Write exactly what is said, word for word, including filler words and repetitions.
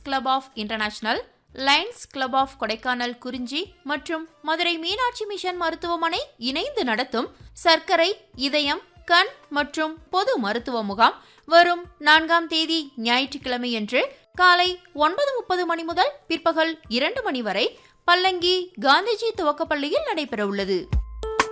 Club of international, Lions club of Kodaikanal குறிஞ்சி மற்றும் Madurai Meenakshi mission மருத்துவமனை இணைந்து நடத்தும் சர்க்கரை, இதயம், கண் மற்றும் பொது மருத்துவ முகாம் வரும் நான்காம் தேதி ஞாயிற்றுக்கிழமையன்று காலை ஒன்பது முப்பது மணி முதல் பிற்பகல் இரண்டு மணி வரை பல்லங்கி காந்திஜி துவக்கப்பள்ளியில் நடைபெற உள்ளது.